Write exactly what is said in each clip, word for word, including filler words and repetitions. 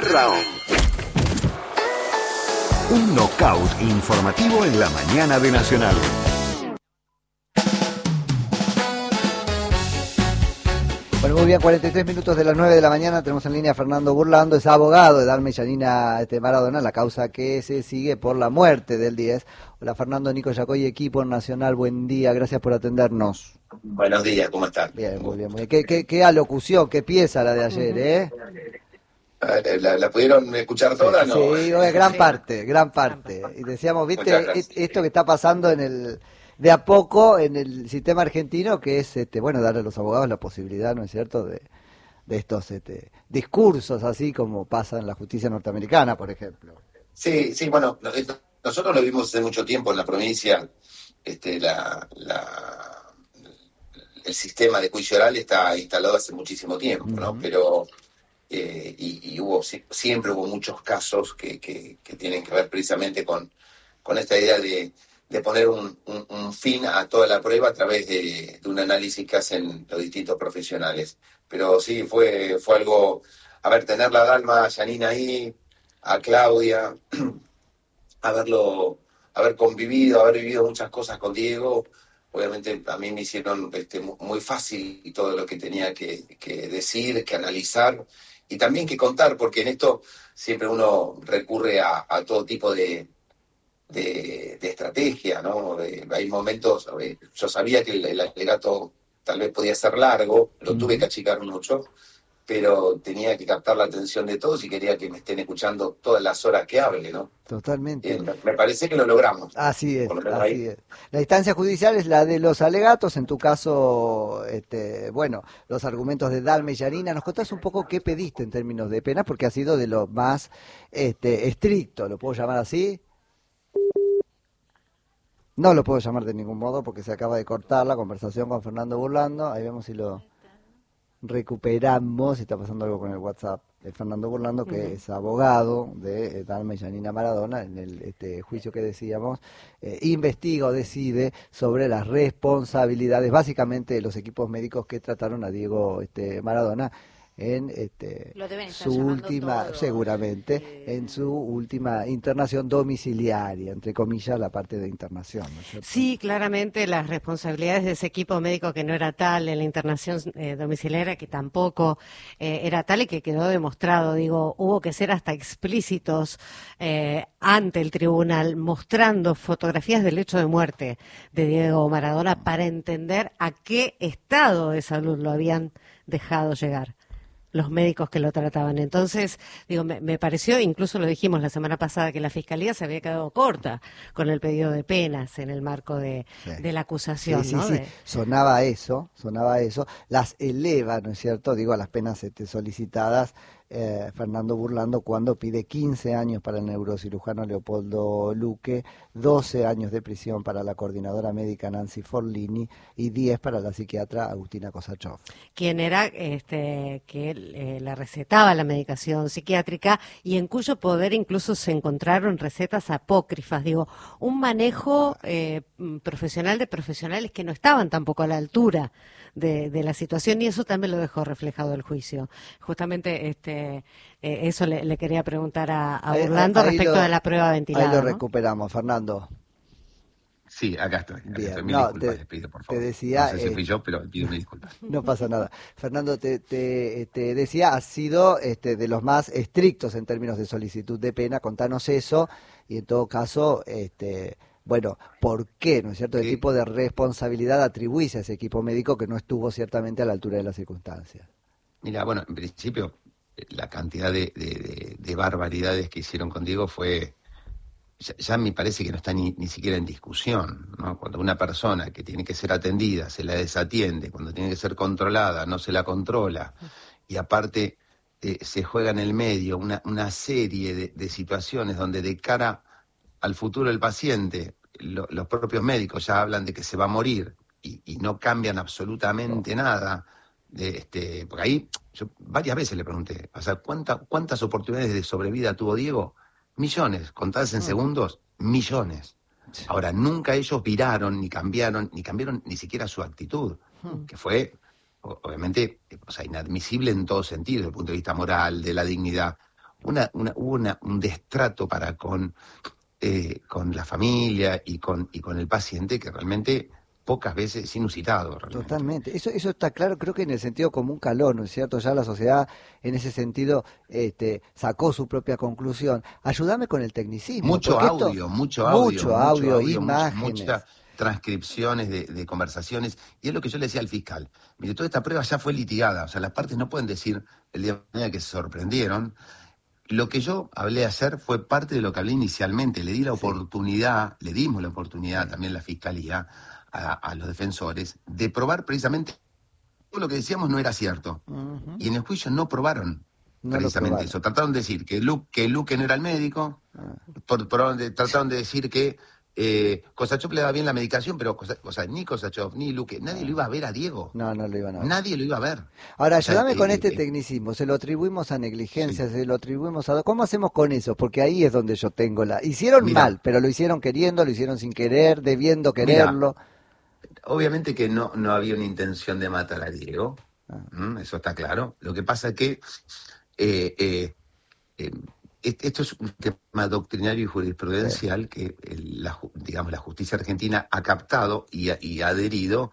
Round. Un knockout informativo en la mañana de Nacional. Bueno, muy bien, cuarenta y tres minutos de las nueve de la mañana, tenemos en línea a Fernando Burlando, es abogado de Dalma y Yanina este, Maradona, la causa que se sigue por la muerte del diez. Hola Fernando, Nico Yacoy, equipo Nacional, buen día, gracias por atendernos. Buenos días, ¿cómo están? Bien, muy bien, muy bien. ¿Qué, qué, qué alocución, qué pieza la de ayer, eh? ¿La, la pudieron escuchar toda? Sí, no? sí, gran Sí. parte, gran parte. Y decíamos, Muchas viste, gracias. esto que está pasando en el... de a poco en el sistema argentino, que es, este, bueno, darle a los abogados la posibilidad, ¿no es cierto?, de, de estos este, discursos, así como pasa en la justicia norteamericana, por ejemplo. Sí, sí, bueno, esto- nosotros lo vimos hace mucho tiempo en la provincia, este, la, la, el sistema de juicio oral está instalado hace muchísimo tiempo, ¿no? Ujú. Pero, eh, y, y hubo, si- siempre hubo muchos casos que, que, que tienen que ver precisamente con, con esta idea de, de poner un, un, un fin a toda la prueba a través de, de un análisis que hacen los distintos profesionales. Pero sí, fue, fue algo, a ver, tenerla a Dalma, a Yanina ahí, a Claudia, haberlo, haber convivido, haber vivido muchas cosas con Diego, obviamente a mí me hicieron este, mu- muy fácil todo lo que tenía que, que decir, que analizar y también que contar, porque en esto siempre uno recurre a, a todo tipo de, de, de estrategia, ¿no? De- hay momentos, a ver, yo sabía que el, el alegato tal vez podía ser largo, lo tuve que achicar mucho, pero tenía que captar la atención de todos y quería que me estén escuchando todas las horas que hable, ¿no? Totalmente. Eh, me parece que lo logramos. Así es, Por lo menos así ahí. es. La instancia judicial es la de los alegatos, en tu caso, este, bueno, los argumentos de Dalma y Yanina. ¿Nos contás un poco qué pediste en términos de penas? Porque ha sido de lo más este, estricto, ¿lo puedo llamar así? No lo puedo llamar de ningún modo porque se acaba de cortar la conversación con Fernando Burlando. Ahí vemos si lo recuperamos, si está pasando algo con el WhatsApp de Fernando Burlando, que Ujú. es abogado de eh, Dalma y Yanina Maradona, en el este, juicio que decíamos, eh, investiga o decide sobre las responsabilidades, básicamente de los equipos médicos que trataron a Diego este, Maradona en este, Lo deben estar su llamando última, todos. seguramente, Eh, en su última internación domiciliaria, entre comillas, la parte de internación, ¿no es cierto? Sí, claramente las responsabilidades de ese equipo médico que no era tal, en la internación eh, domiciliaria que tampoco eh, era tal y que quedó demostrado. Digo, hubo que ser hasta explícitos eh, ante el tribunal, mostrando fotografías del hecho de muerte de Diego Maradona para entender a qué estado de salud lo habían dejado llegar los médicos que lo trataban. Entonces, digo, me, me pareció, incluso lo dijimos la semana pasada, que la Fiscalía se había quedado corta con el pedido de penas en el marco de, Sí. de la acusación, Sí, sí, ¿no? sí, De- sonaba eso, sonaba eso, las eleva, ¿no es cierto? Digo, a las penas este, solicitadas, eh, Fernando Burlando cuando pide quince años para el neurocirujano Leopoldo Luque, doce años de prisión para la coordinadora médica Nancy Forlini y diez para la psiquiatra Agustina Kosachov. quien era este que eh, le recetaba la medicación psiquiátrica y en cuyo poder incluso se encontraron recetas apócrifas, digo, un manejo eh, mm, profesional de profesionales que no estaban tampoco a la altura de, de la situación y eso también lo dejó reflejado el juicio. Justamente este eh, eso le, le quería preguntar a, a Ahí- Burlando ahí respecto lo- de la prueba Ahí ventilada, lo ¿no? recuperamos, Fernando. Sí, acá estoy. Acá Bien, estoy. Mil no, disculpas te, les pido, por te favor. decía... No sé si eh, fui yo, pero pido mil disculpas. No pasa nada. Fernando, te, te, te decía, has sido este, de los más estrictos en términos de solicitud de pena. Contanos eso y en todo caso, este, bueno, ¿por qué, no es cierto? ¿Qué ¿Qué? tipo de responsabilidad atribuís a ese equipo médico que no estuvo ciertamente a la altura de las circunstancias? Mira, bueno, en principio, eh, la cantidad de, de, de- de barbaridades que hicieron con Diego fue... Ya, ya me parece que no está ni, ni siquiera en discusión, ¿no? Cuando una persona que tiene que ser atendida se la desatiende, cuando tiene que ser controlada no se la controla, y aparte eh, se juega en el medio una, una serie de, de situaciones donde de cara al futuro del paciente, lo- los propios médicos ya hablan de que se va a morir y, y no cambian absolutamente nada. De este, porque ahí yo varias veces le pregunté, o sea, ¿cuánta, ¿cuántas oportunidades de sobrevida tuvo Diego? Millones, contadas en segundos, millones. Ahora, nunca ellos viraron, ni cambiaron, ni cambiaron ni siquiera su actitud, que fue, o- obviamente, o sea, inadmisible en todo sentido, desde el punto de vista moral, de la dignidad. una, una, hubo una, un destrato para con, eh, con la familia y con, y con el paciente que realmente pocas veces es inusitado. Realmente. Totalmente, eso eso está claro, creo que en el sentido común caló, ¿no es cierto? Ya la sociedad en ese sentido este, sacó su propia conclusión. Ayúdame con el tecnicismo. Mucho porque esto- audio, mucho audio, mucho audio, mucho, imágenes. muchas transcripciones de, de conversaciones, y es lo que yo le decía al fiscal. Mire, toda esta prueba ya fue litigada, o sea, las partes no pueden decir el día de mañana que se sorprendieron. Lo que yo hablé ayer fue parte de lo que hablé inicialmente, le di la Sí. oportunidad, le dimos la oportunidad también a la fiscalía, a, a los defensores, de probar precisamente todo lo que decíamos no era cierto. Ujú. Y en el juicio no probaron No lo precisamente probaron. eso. Trataron de decir que Luque, que Luque no era el médico, Ah. por, por- de- trataron de decir que eh, Kosachov le daba bien la medicación, pero Kosa- o sea, ni Kosachov ni Luque, nadie lo iba a ver a Diego. No, no lo iban a ver. Nadie lo iba a ver. Ahora, O sea, ayúdame con eh, este eh, tecnicismo, se lo atribuimos a negligencia, se lo atribuimos a... ¿Cómo hacemos con eso? Porque ahí es donde yo tengo la... Hicieron Mira. mal, pero lo hicieron queriendo, lo hicieron sin querer, debiendo quererlo. Obviamente que no, no había una intención de matar a Diego, Ah. ¿m? Eso está claro. Lo que pasa es que eh, eh, eh, est- esto es un tema doctrinario y jurisprudencial que el- la, ju- digamos, la justicia argentina ha captado y ha, y ha adherido.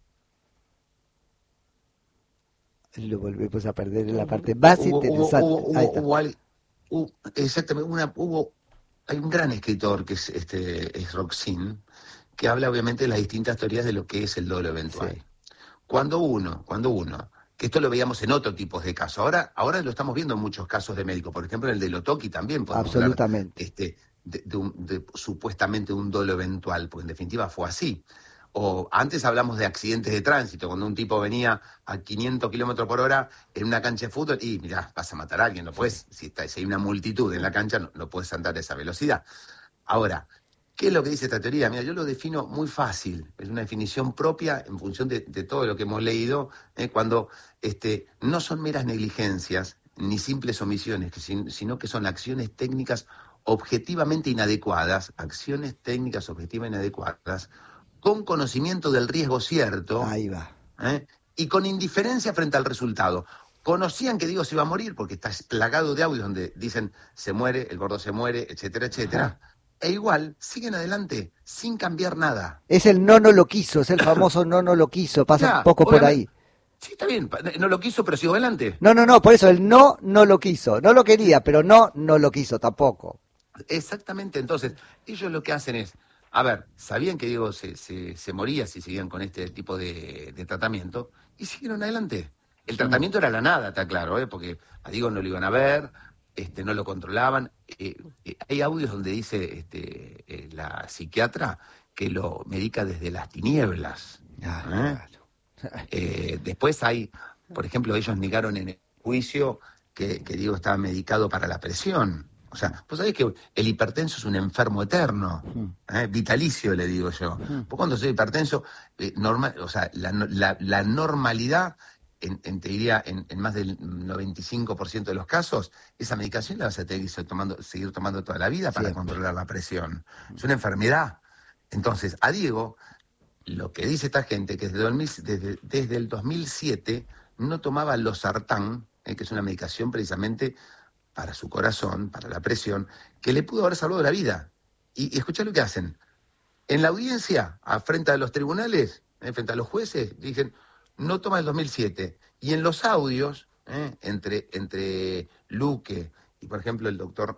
Lo volvemos a perder en la parte más Hubo, hubo, interesante. hubo, Ahí hubo, está. hubo al- hubo- exactamente, una, hubo, hay un gran escritor que es, este, es Roxin, que habla obviamente de las distintas teorías de lo que es el dolo eventual. Sí. Cuando uno, cuando uno, que esto lo veíamos en otro tipo de casos, ahora, ahora lo estamos viendo en muchos casos de médicos, por ejemplo en el de Lotoki también podemos hablar, Absolutamente. este, de, de un- de supuestamente un dolo eventual, porque en definitiva fue así. O antes hablamos de accidentes de tránsito, cuando un tipo venía a quinientos kilómetros por hora en una cancha de fútbol y mirá, vas a matar a alguien, no puedes, si, está, si hay una multitud en la cancha, no, no puedes andar a esa velocidad. Ahora, ¿qué es lo que dice esta teoría? Mira, yo lo defino muy fácil, es una definición propia en función de, de todo lo que hemos leído, eh, cuando este, no son meras negligencias ni simples omisiones, que sin- sino que son acciones técnicas objetivamente inadecuadas, acciones técnicas objetivamente inadecuadas, con conocimiento del riesgo cierto, Ahí va. ¿eh? Y con indiferencia frente al resultado. Conocían que Diego se iba a morir porque está plagado de audios donde dicen se muere, el gordo se muere, etcétera, etcétera. E igual siguen adelante sin cambiar nada. Es el no, no lo quiso, es el famoso no, no lo quiso, pasa Ya, un poco por obviamente. ahí. Sí, está bien, pa- no lo quiso, pero sigo adelante. No, no, no, por eso el no, no lo quiso. No lo quería, pero no, no lo quiso tampoco. Exactamente, entonces, ellos lo que hacen es, a ver, sabían que Diego se, se, se moría si seguían con este tipo de, de tratamiento y siguieron adelante. El tratamiento era la nada, está claro, ¿eh? Porque a Diego no lo iban a ver, este, no lo controlaban. Eh, eh, hay audios donde dice este, eh, la psiquiatra que lo medica desde las tinieblas. ¿eh? Eh, después hay, por ejemplo, ellos negaron en el juicio que, que Diego estaba medicado para la presión. O sea, vos sabés que el hipertenso es un enfermo eterno, ¿eh? Vitalicio, le digo yo. Vos cuando soy hipertenso, eh, normal, o sea, la, la, la normalidad, en, en, te diría, en, en más del noventa y cinco por ciento de los casos, esa medicación la vas a tener que seguir tomando, seguir tomando toda la vida para Siempre. controlar la presión. Es una enfermedad. Entonces, a Diego, lo que dice esta gente, que desde, dos mil, desde, desde el dos mil siete no tomaba losartán, eh, que es una medicación precisamente para su corazón, para la presión, que le pudo haber salvado la vida. Y, y escuchá lo que hacen. En la audiencia, a frente a los tribunales, eh, frente a los jueces, dicen, no toma el dos mil siete. Y en los audios, eh, entre, entre Luque y, por ejemplo, el doctor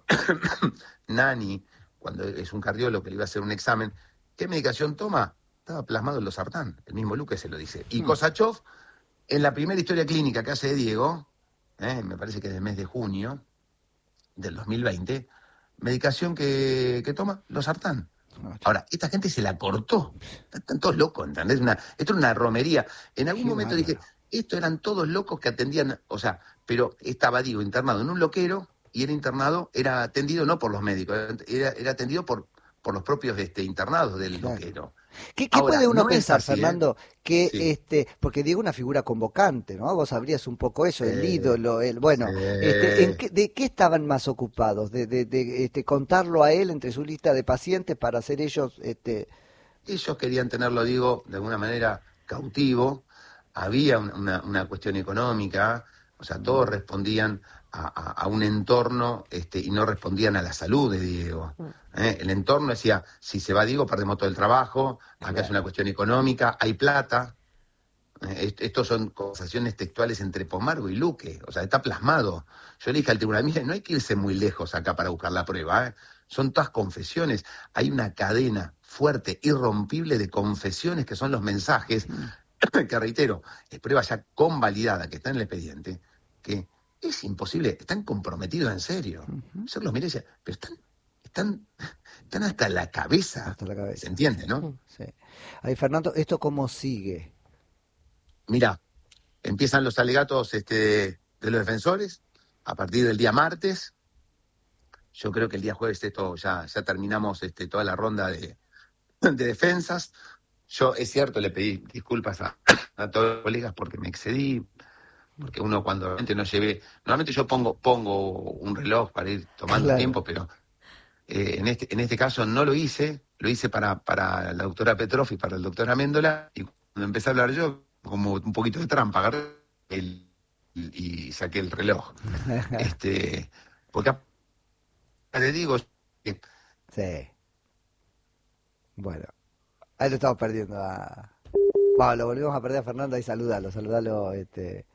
Nani, cuando es un cardiólogo que le iba a hacer un examen, ¿qué medicación toma? Estaba plasmado en losartán, el mismo Luque se lo dice. Y Kosachov, en la primera historia clínica que hace de Diego, eh, me parece que es del mes de junio del dos mil veinte, medicación que, que toma, losartán. Ahora, esta gente se la cortó. Están todos locos, ¿entendés? Una, esto es una romería. En algún Qué momento bárbaro. dije, estos eran todos locos que atendían, o sea, pero estaba, digo, internado en un loquero y era internado, era atendido no por los médicos, era, era atendido por, por los propios este, internados del Claro. loquero. ¿Qué, qué Ahora, puede uno no es pensar, así, ¿eh? Fernando? Que Sí. este, porque Diego es una figura convocante, ¿no? Vos sabrías un poco eso, el Sí. ídolo, el bueno, Sí. este, ¿en qué- ¿de qué estaban más ocupados? De, de, de este, contarlo a él entre su lista de pacientes para hacer ellos, este, Ellos querían tenerlo, digo, de alguna manera cautivo. Había un- una, una cuestión económica, o sea, todos respondían a, a, a un entorno este, y no respondían a la salud de Diego. ¿eh? El entorno decía, si se va Diego perdemos todo el trabajo, acá es una cuestión económica, hay plata. Eh, estos son conversaciones textuales entre Pomargo y Luque, o sea, está plasmado. Yo le dije al tribunal, mire, no hay que irse muy lejos acá para buscar la prueba, ¿eh? Son todas confesiones, hay una cadena fuerte, irrompible de confesiones que son los mensajes, que reitero, es prueba ya convalidada, que está en el expediente, que es imposible, están comprometidos en serio. Uh-huh. Yo los miré y decía, pero están, están, están hasta la cabeza. Hasta la cabeza. ¿Se entiende, no? Sí. Ahí, Fernando, ¿esto cómo sigue? Mira, empiezan los alegatos este, de los defensores a partir del día martes. Yo creo que el día jueves esto ya, ya terminamos este, toda la ronda de, de defensas. Yo, es cierto, le pedí disculpas a, a todos los colegas porque me excedí, porque uno cuando realmente no llevé... Normalmente yo pongo pongo un reloj para ir tomando claro. tiempo, pero eh, en este en este caso no lo hice. Lo hice para, para la doctora Petroff y para el doctor Améndola, y cuando empecé a hablar yo, como un poquito de trampa, agarré el, y saqué el reloj. este Porque te digo que... Sí. Bueno, ahí lo estamos perdiendo a... Bueno, lo volvimos a perder a Fernando, ahí saludalo, saludalo, este...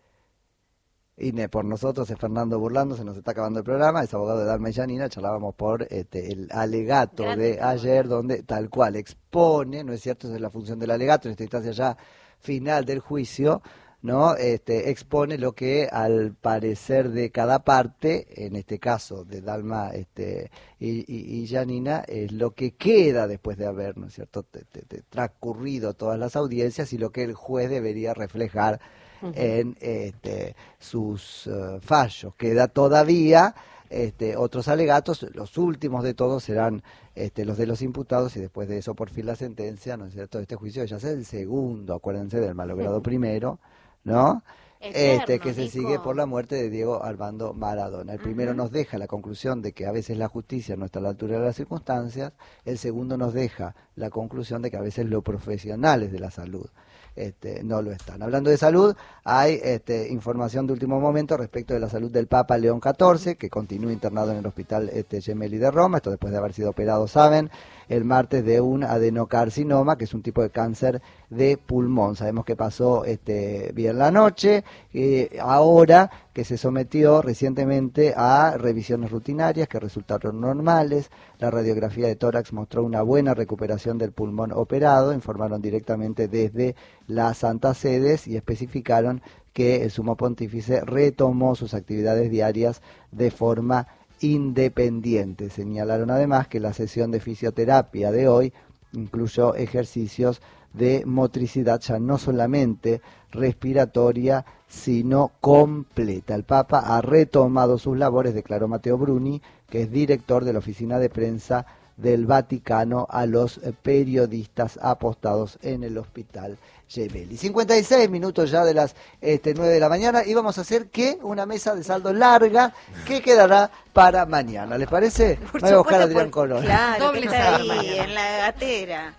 Ine, por nosotros es Fernando Burlando, se nos está acabando el programa, es abogado de Dalma y Janina, charlábamos por este, el alegato Gracias. de ayer, donde tal cual expone, ¿no es cierto? Esa es la función del alegato, en esta instancia ya final del juicio, ¿no? Este, expone lo que al parecer de cada parte, en este caso de Dalma este, y, y, y Janina, es lo que queda después de haber, ¿no es cierto?, te, te, te, transcurrido todas las audiencias y lo que el juez debería reflejar uh-huh. en este, sus uh, fallos. Queda todavía este, otros alegatos, los últimos de todos serán este, los de los imputados y después de eso por fin la sentencia, ¿no es cierto?, este juicio ya es el segundo, acuérdense del malogrado uh-huh. primero, ¿no? Eterno, este que se Nico. Sigue por la muerte de Diego Armando Maradona. El uh-huh. primero nos deja la conclusión de que a veces la justicia no está a la altura de las circunstancias, el segundo nos deja la conclusión de que a veces los profesionales de la salud este, no lo están. Hablando de salud, hay este, información de último momento respecto de la salud del Papa León catorce, que continúa internado en el hospital este, Gemelli de Roma, esto después de haber sido operado, saben, el martes de un adenocarcinoma, que es un tipo de cáncer de pulmón. Sabemos que pasó este, bien la noche, eh, ahora que se sometió recientemente a revisiones rutinarias que resultaron normales, la radiografía de tórax mostró una buena recuperación del pulmón operado, informaron directamente desde las Santas Sedes y especificaron que el sumo pontífice retomó sus actividades diarias de forma independiente. Señalaron además que la sesión de fisioterapia de hoy incluyó ejercicios de motricidad ya no solamente respiratoria, sino completa. El Papa ha retomado sus labores, declaró Matteo Bruni, que es director de la oficina de prensa del Vaticano, a los periodistas apostados en el hospital Gemelli. cincuenta y seis minutos ya de las este, nueve de la mañana y vamos a hacer ¿qué? Una mesa de saldo larga que quedará para mañana. ¿Les parece? Por Voy a buscar a Adrián por, Colón. Claro, doble está ahí, mañana. En la gatera.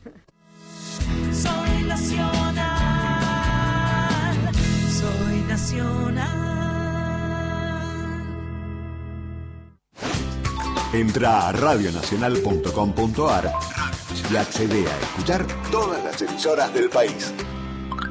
Soy nacional, soy nacional. Entra a radio nacional punto com punto a r y accede a escuchar todas las emisoras del país.